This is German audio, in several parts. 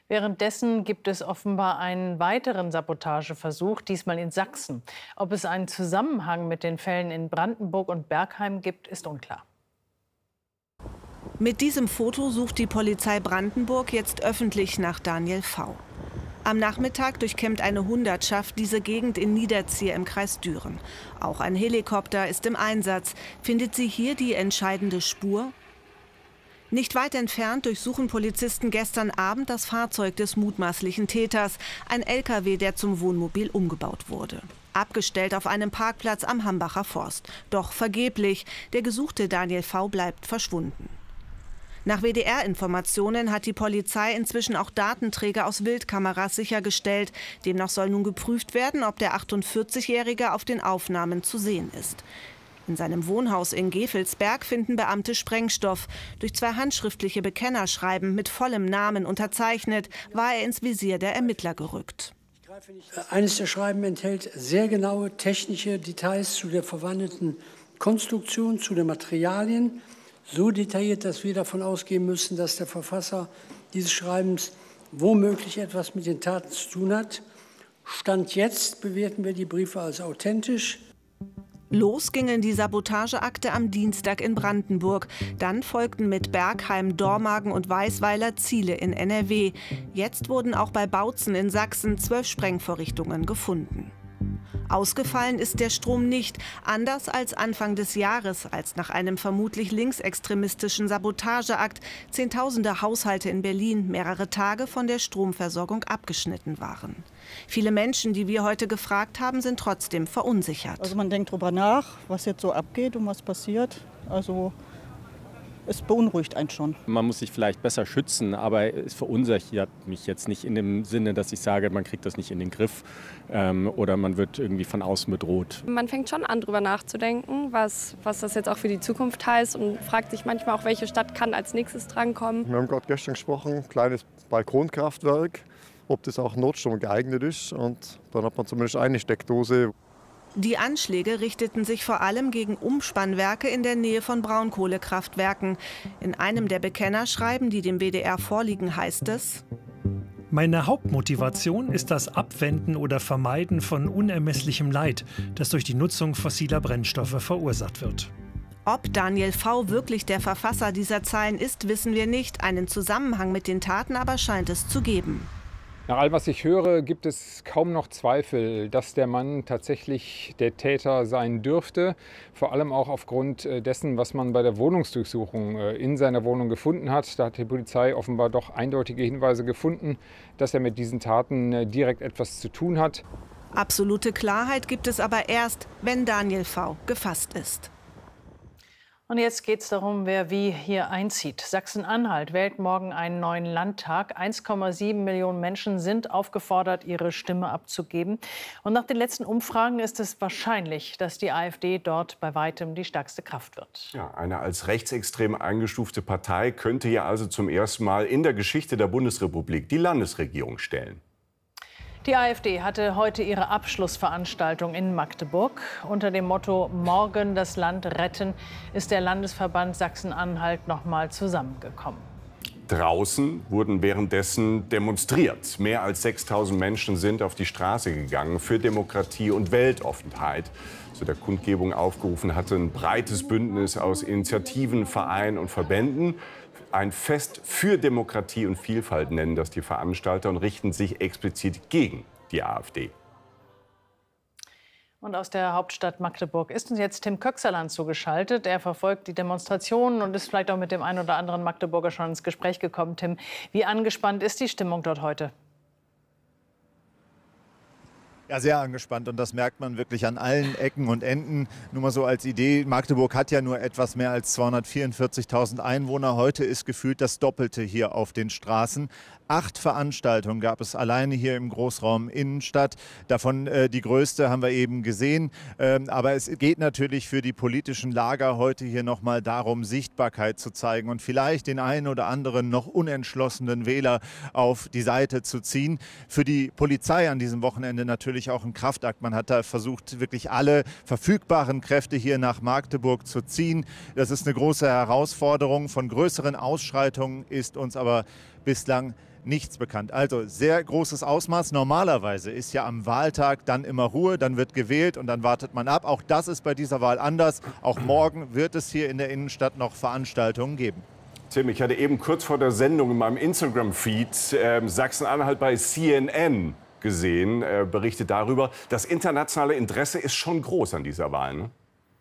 Währenddessen gibt es offenbar einen weiteren Sabotageversuch, diesmal in Sachsen. Ob es einen Zusammenhang mit den Fällen in Brandenburg und Bergheim gibt, ist unklar. Mit diesem Foto sucht die Polizei Brandenburg jetzt öffentlich nach Daniel V. Am Nachmittag durchkämmt eine Hundertschaft diese Gegend in Niederzier im Kreis Düren. Auch ein Helikopter ist im Einsatz. Findet sie hier die entscheidende Spur? Nicht weit entfernt durchsuchen Polizisten gestern Abend das Fahrzeug des mutmaßlichen Täters, ein LKW, der zum Wohnmobil umgebaut wurde. Abgestellt auf einem Parkplatz am Hambacher Forst. Doch vergeblich, der gesuchte Daniel V. bleibt verschwunden. Nach WDR-Informationen hat die Polizei inzwischen auch Datenträger aus Wildkameras sichergestellt. Demnach soll nun geprüft werden, ob der 48-Jährige auf den Aufnahmen zu sehen ist. In seinem Wohnhaus in Gevelsberg finden Beamte Sprengstoff. Durch 2 handschriftliche Bekennerschreiben mit vollem Namen unterzeichnet, war er ins Visier der Ermittler gerückt. Eines der Schreiben enthält sehr genaue technische Details zu der verwandelten Konstruktion, zu den Materialien. So detailliert, dass wir davon ausgehen müssen, dass der Verfasser dieses Schreibens womöglich etwas mit den Taten zu tun hat. Stand jetzt bewerten wir die Briefe als authentisch. Los gingen die Sabotageakte am Dienstag in Brandenburg. Dann folgten mit Bergheim, Dormagen und Weisweiler Ziele in NRW. Jetzt wurden auch bei Bautzen in Sachsen 12 Sprengvorrichtungen gefunden. Ausgefallen ist der Strom nicht, anders als Anfang des Jahres, als nach einem vermutlich linksextremistischen Sabotageakt Zehntausende Haushalte in Berlin mehrere Tage von der Stromversorgung abgeschnitten waren. Viele Menschen, die wir heute gefragt haben, sind trotzdem verunsichert. Also man denkt darüber nach, was jetzt so abgeht und was passiert. Also es beunruhigt einen schon. Man muss sich vielleicht besser schützen, aber es verunsichert mich jetzt nicht in dem Sinne, dass ich sage, man kriegt das nicht in den Griff oder man wird irgendwie von außen bedroht. Man fängt schon an, darüber nachzudenken, was das jetzt auch für die Zukunft heißt und fragt sich manchmal auch, welche Stadt kann als nächstes drankommen. Wir haben gerade gestern gesprochen, kleines Balkonkraftwerk, ob das auch Notstrom geeignet ist. Und dann hat man zumindest eine Steckdose. Die Anschläge richteten sich vor allem gegen Umspannwerke in der Nähe von Braunkohlekraftwerken. In einem der Bekennerschreiben, die dem WDR vorliegen, heißt es: Meine Hauptmotivation ist das Abwenden oder Vermeiden von unermesslichem Leid, das durch die Nutzung fossiler Brennstoffe verursacht wird. Ob Daniel V. wirklich der Verfasser dieser Zeilen ist, wissen wir nicht. Einen Zusammenhang mit den Taten aber scheint es zu geben. Nach allem, was ich höre, gibt es kaum noch Zweifel, dass der Mann tatsächlich der Täter sein dürfte. Vor allem auch aufgrund dessen, was man bei der Wohnungsdurchsuchung in seiner Wohnung gefunden hat. Da hat die Polizei offenbar doch eindeutige Hinweise gefunden, dass er mit diesen Taten direkt etwas zu tun hat. Absolute Klarheit gibt es aber erst, wenn Daniel V. gefasst ist. Und jetzt geht es darum, wer wie hier einzieht. Sachsen-Anhalt wählt morgen einen neuen Landtag. 1,7 Millionen Menschen sind aufgefordert, ihre Stimme abzugeben. Und nach den letzten Umfragen ist es wahrscheinlich, dass die AfD dort bei weitem die stärkste Kraft wird. Ja, eine als rechtsextrem eingestufte Partei könnte ja also zum ersten Mal in der Geschichte der Bundesrepublik die Landesregierung stellen. Die AfD hatte heute ihre Abschlussveranstaltung in Magdeburg. Unter dem Motto Morgen das Land retten ist der Landesverband Sachsen-Anhalt noch mal zusammengekommen. Draußen wurden währenddessen demonstriert. Mehr als 6.000 Menschen sind auf die Straße gegangen für Demokratie und Weltoffenheit. Zu der Kundgebung aufgerufen hatte ein breites Bündnis aus Initiativen, Vereinen und Verbänden. Ein Fest für Demokratie und Vielfalt nennen das die Veranstalter und richten sich explizit gegen die AfD. Und aus der Hauptstadt Magdeburg ist uns jetzt Tim Köxerland zugeschaltet. Er verfolgt die Demonstrationen und ist vielleicht auch mit dem einen oder anderen Magdeburger schon ins Gespräch gekommen. Tim, wie angespannt ist die Stimmung dort heute? Ja, sehr angespannt und das merkt man wirklich an allen Ecken und Enden. Nur mal so als Idee, Magdeburg hat ja nur etwas mehr als 244.000 Einwohner. Heute ist gefühlt das Doppelte hier auf den Straßen. 8 Veranstaltungen gab es alleine hier im Großraum Innenstadt. Davon die größte haben wir eben gesehen. Aber es geht natürlich für die politischen Lager heute hier nochmal darum, Sichtbarkeit zu zeigen und vielleicht den einen oder anderen noch unentschlossenen Wähler auf die Seite zu ziehen. Für die Polizei an diesem Wochenende natürlich auch ein Kraftakt. Man hat da versucht, wirklich alle verfügbaren Kräfte hier nach Magdeburg zu ziehen. Das ist eine große Herausforderung. Von größeren Ausschreitungen ist uns aber bislang nichts bekannt. Also sehr großes Ausmaß. Normalerweise ist ja am Wahltag dann immer Ruhe, dann wird gewählt und dann wartet man ab. Auch das ist bei dieser Wahl anders. Auch morgen wird es hier in der Innenstadt noch Veranstaltungen geben. Tim, ich hatte eben kurz vor der Sendung in meinem Instagram-Feed Sachsen-Anhalt bei CNN gesehen, berichtet darüber. Das internationale Interesse ist schon groß an dieser Wahl, ne?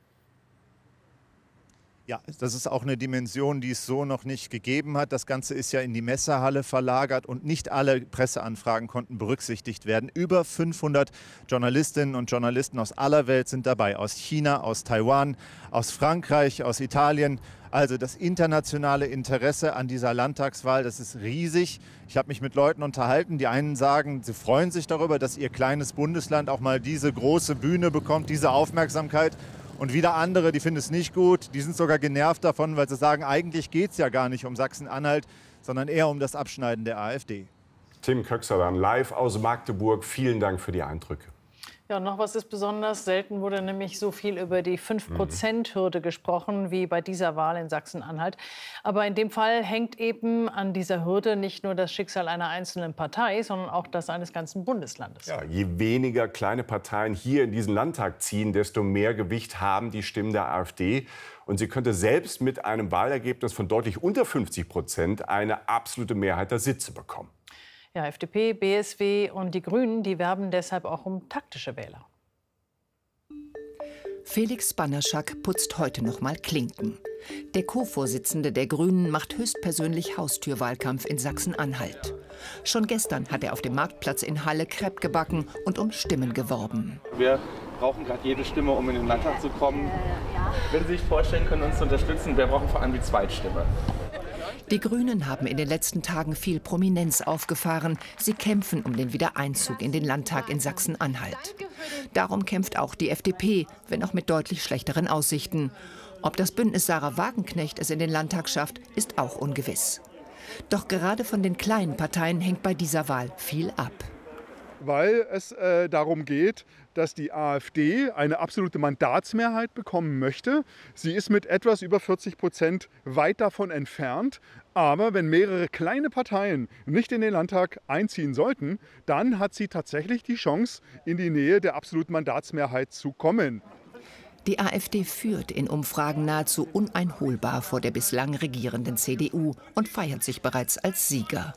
Ja, das ist auch eine Dimension, die es so noch nicht gegeben hat. Das Ganze ist ja in die Messehalle verlagert und nicht alle Presseanfragen konnten berücksichtigt werden. Über 500 Journalistinnen und Journalisten aus aller Welt sind dabei. Aus China, aus Taiwan, aus Frankreich, aus Italien. Also das internationale Interesse an dieser Landtagswahl, das ist riesig. Ich habe mich mit Leuten unterhalten. Die einen sagen, sie freuen sich darüber, dass ihr kleines Bundesland auch mal diese große Bühne bekommt, diese Aufmerksamkeit. Und wieder andere, die finden es nicht gut, die sind sogar genervt davon, weil sie sagen, eigentlich geht es ja gar nicht um Sachsen-Anhalt, sondern eher um das Abschneiden der AfD. Tim Köxer dann live aus Magdeburg. Vielen Dank für die Eindrücke. Ja, und noch was ist besonders. Selten wurde nämlich so viel über die 5%-Hürde gesprochen wie bei dieser Wahl in Sachsen-Anhalt. Aber in dem Fall hängt eben an dieser Hürde nicht nur das Schicksal einer einzelnen Partei, sondern auch das eines ganzen Bundeslandes. Ja, je weniger kleine Parteien hier in diesen Landtag ziehen, desto mehr Gewicht haben die Stimmen der AfD. Und sie könnte selbst mit einem Wahlergebnis von deutlich unter 50% eine absolute Mehrheit der Sitze bekommen. Ja, FDP, BSW und die Grünen, die werben deshalb auch um taktische Wähler. Felix Banderschak putzt heute noch mal Klinken. Der Co-Vorsitzende der Grünen macht höchstpersönlich Haustürwahlkampf in Sachsen-Anhalt. Schon gestern hat er auf dem Marktplatz in Halle Crepe gebacken und um Stimmen geworben. Wir brauchen gerade jede Stimme, um in den Landtag zu kommen. Wenn Sie sich vorstellen können, uns zu unterstützen, wir brauchen vor allem die Zweitstimme. Die Grünen haben in den letzten Tagen viel Prominenz aufgefahren. Sie kämpfen um den Wiedereinzug in den Landtag in Sachsen-Anhalt. Darum kämpft auch die FDP, wenn auch mit deutlich schlechteren Aussichten. Ob das Bündnis Sarah Wagenknecht es in den Landtag schafft, ist auch ungewiss. Doch gerade von den kleinen Parteien hängt bei dieser Wahl viel ab. Weil es darum geht, dass die AfD eine absolute Mandatsmehrheit bekommen möchte. Sie ist mit etwas über 40% weit davon entfernt. Aber wenn mehrere kleine Parteien nicht in den Landtag einziehen sollten, dann hat sie tatsächlich die Chance, in die Nähe der absoluten Mandatsmehrheit zu kommen. Die AfD führt in Umfragen nahezu uneinholbar vor der bislang regierenden CDU und feiert sich bereits als Sieger.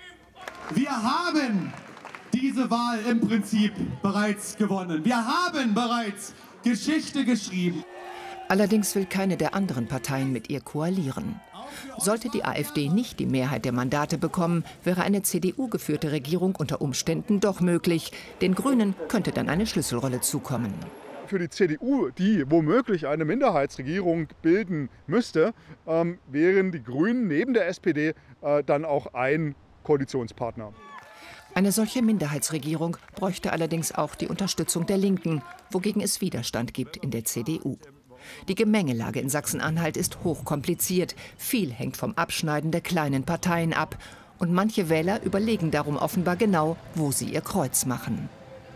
Wir haben diese Wahl im Prinzip bereits gewonnen. Wir haben bereits Geschichte geschrieben. Allerdings will keine der anderen Parteien mit ihr koalieren. Sollte die AfD nicht die Mehrheit der Mandate bekommen, wäre eine CDU-geführte Regierung unter Umständen doch möglich. Den Grünen könnte dann eine Schlüsselrolle zukommen. Für die CDU, die womöglich eine Minderheitsregierung bilden müsste, wären die Grünen neben der SPD dann auch ein Koalitionspartner. Eine solche Minderheitsregierung bräuchte allerdings auch die Unterstützung der Linken, wogegen es Widerstand gibt in der CDU. Die Gemengelage in Sachsen-Anhalt ist hochkompliziert. Viel hängt vom Abschneiden der kleinen Parteien ab. Und manche Wähler überlegen darum offenbar genau, wo sie ihr Kreuz machen.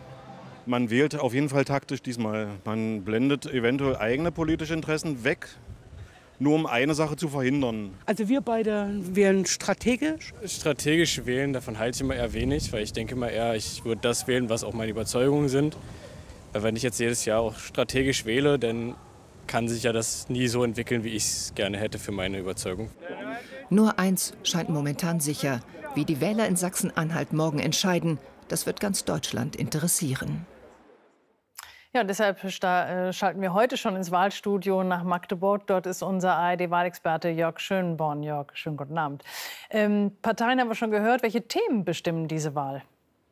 Man wählt auf jeden Fall taktisch diesmal. Man blendet eventuell eigene politische Interessen weg, nur um eine Sache zu verhindern. Also wir beide wählen strategisch. Strategisch wählen, davon halte ich immer eher wenig, weil ich denke immer eher, ich würde das wählen, was auch meine Überzeugungen sind. Weil wenn ich jetzt jedes Jahr auch strategisch wähle, dann kann sich ja das nie so entwickeln, wie ich es gerne hätte für meine Überzeugung. Nur eins scheint momentan sicher: Wie die Wähler in Sachsen-Anhalt morgen entscheiden, das wird ganz Deutschland interessieren. Ja, deshalb schalten wir heute schon ins Wahlstudio nach Magdeburg. Dort ist unser ARD-Wahlexperte Jörg Schönborn. Jörg, schönen guten Abend. Parteien haben wir schon gehört. Welche Themen bestimmen diese Wahl?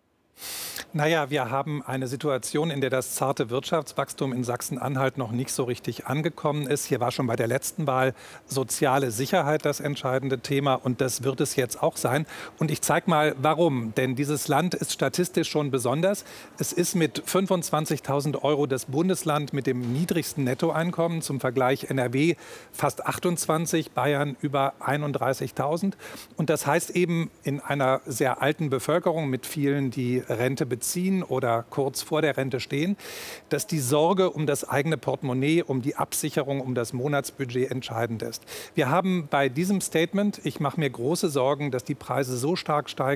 Naja, wir haben eine Situation, in der das zarte Wirtschaftswachstum in Sachsen-Anhalt noch nicht so richtig angekommen ist. Hier war schon bei der letzten Wahl soziale Sicherheit das entscheidende Thema und das wird es jetzt auch sein. Und ich zeige mal, warum. Denn dieses Land ist statistisch schon besonders. Es ist mit 25.000 € das Bundesland mit dem niedrigsten Nettoeinkommen. Zum Vergleich NRW fast 28, Bayern über 31.000. Und das heißt eben in einer sehr alten Bevölkerung mit vielen, die Rente beziehen, beziehen oder kurz vor der Rente stehen, dass die Sorge um das eigene Portemonnaie, um die Absicherung, um das Monatsbudget entscheidend ist. Wir haben bei diesem Statement, ich mache mir große Sorgen, dass die Preise so stark steigen,